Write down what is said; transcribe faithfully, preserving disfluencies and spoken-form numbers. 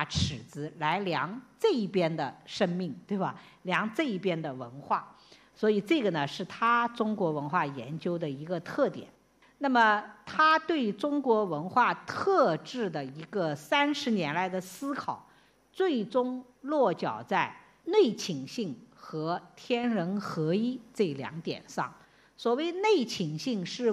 尺子来量这一边的生命，对吧？量这一边的文化，所以这个呢是他中国文化研究的一个特点。那么他对中国文化特质的一个三十年来的思考，最终落脚在内倾性和天人合一这两点上。所谓内倾性是